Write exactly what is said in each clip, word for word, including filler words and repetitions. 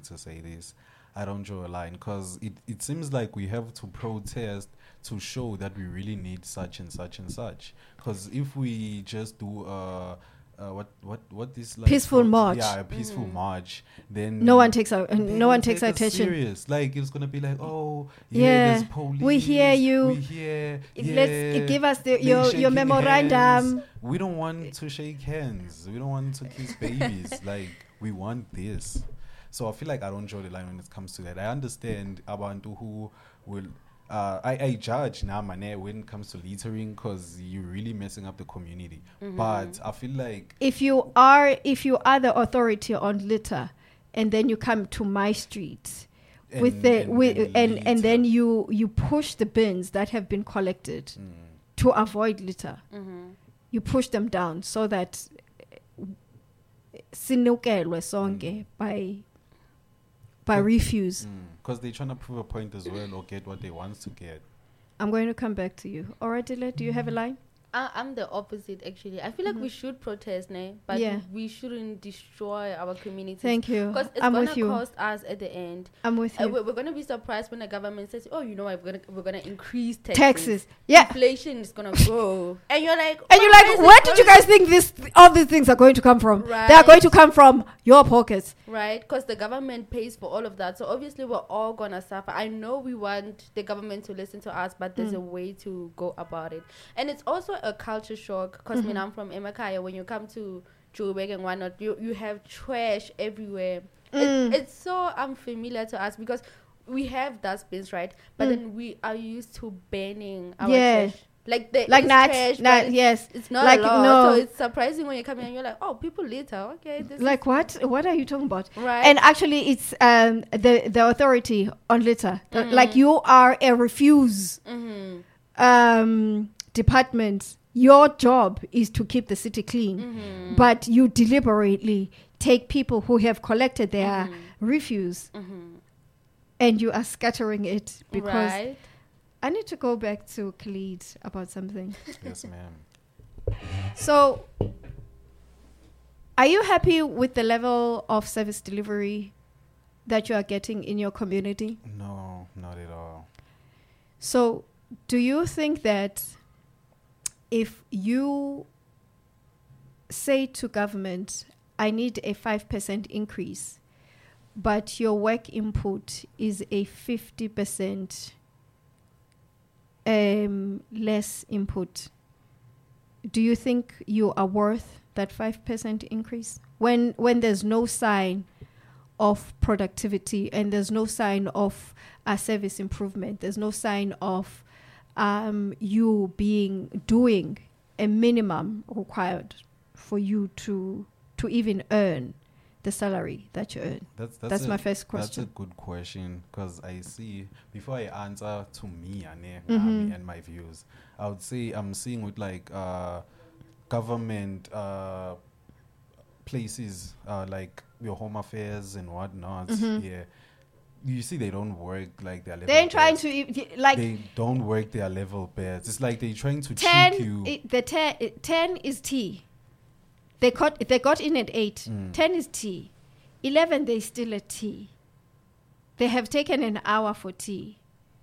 to say this. I don't draw a line because it, it seems like we have to protest to show that we really need such and such and such. Because if we just do uh, uh what what what this like peaceful pro- march, yeah, a peaceful mm-hmm. march, then no one takes our uh, they no one won't takes take our us attention. serious. Like it's gonna be like, oh yeah, Yeah, there's police. we hear you. We hear. It- Yeah, let's give us the, they your your shaking memorandum. hands. We don't want to shake hands. We don't want to kiss babies. Like we want this. So I feel like I don't draw the line when it comes to that. I understand abantu who will. Uh, I, I judge now, man, when it comes to littering because you're really messing up the community. Mm-hmm. But I feel like If you are if you are the authority on litter, and then you come to my street with And- the and- with and and and, then litter. you you push the bins that have been collected mm, to avoid litter. Mm-hmm. You push them down so that sinukelwe sonke by by But- refuse. because they're trying to prove a point as well or get what they want to get. I'm going to come back to you. All right, Dile, do you have a line? I, I'm the opposite, actually. I feel like we should protest, ne? But Yeah. we shouldn't destroy our community. Thank you. Because it's I'm going with to you. cost us at the end. I'm with Uh, you. we're we're going to be surprised when the government says, oh, you know, what, we're going to we're gonna increase taxes. Taxes. Yeah. Inflation is going to grow. And you're like, And you're "Where like, is where it did you going guys think this all these things are going to come from? They are Right. going to come from your pockets. Right, because the government pays for all of that. So obviously we're all gonna suffer. I know we want the government to listen to us, but there's Mm. a way to go about it. And it's also a culture shock because Mm-hmm. when I'm from Emakaya, when you come to Joburg and whatnot, you, you have trash everywhere. Mm. It, it's so unfamiliar to us because we have dustbins, right? But Mm. then we are used to banning our Yeah. trash. Like the Like not, trash, not but it's, yes. it's not like, a lot. no. So it's surprising when you come here and you're like, oh, people litter. Okay, this Like what? What are you talking about? is right. And actually, it's um, the the authority on litter. Uh, Mm. Like you are a refuse mm-hmm. um, department. Your job is to keep the city clean, Mm-hmm. but you deliberately take people who have collected their Mhm. refuse Mm-hmm. and you are scattering it because Right. I need to go back to Khalid about something. Yes, ma'am. So, are you happy with the level of service delivery that you are getting in your community? No, not at all. So, do you think that if you say to government, I need a five percent increase, but your work input is a fifty percent um, less input, do you think you are worth that five percent increase when when there's no sign of productivity and there's no sign of a service improvement, there's no sign of um, you being doing a minimum required for you to to even earn the salary that you earn? That's that's, That's a, my first That's a question. good question because I see before I answer to me ane, Mhm. um, and my views, I would say I'm seeing with like uh, government uh, places uh, like your home affairs and whatnot. Mhm. Yeah, you see they don't work like their level. They're trying best. to e- like They don't work their level best. It's like they're trying to ten. trick you. It, the ten, it, ten is T. They got they got in at eight. Mm. Ten is T. Eleven they still at T. They have taken an hour for tea.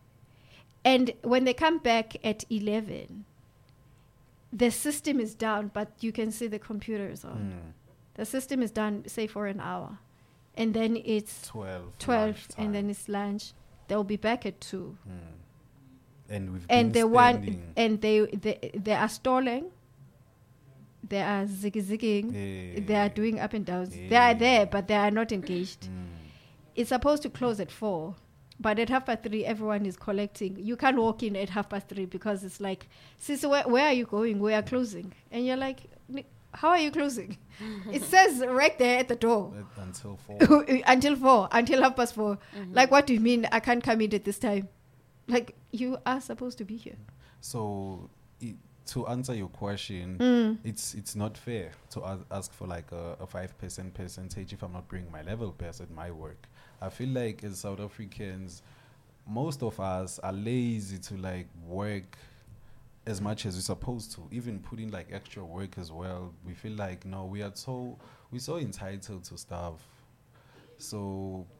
And when they come back at eleven, the system is down, but you can see the computer is on. Mm. The system is done, say, for an hour. And then it's twelve. twelve, lunchtime. and then it's lunch. They'll be back at two. Mm. And we've And been they want, spending- and they, they they are stalling. They are ziggy zigging. Yeah. They are doing up and downs. They are there, but they are not engaged. Mm. It's supposed to close at four, but at half past three, everyone is collecting. You can't walk in at half past three because it's like, sis, where, where are you going? We are closing, and you're like, "Ni- how are you closing? It says right there at the door. But until four. Until four, until half past 4 Mhm. Like, what do you mean I can't come in at this time? Like, you are supposed to be here. So it, to answer your question, Mm. it's it's not fair to as- ask for like a, a five percent percentage if I'm not bringing my level best at my work. I feel like as South Africans, most of us are lazy to like work as much as we're supposed to, even put in like extra work as well. We feel like no, we are so we're so entitled to stuff. So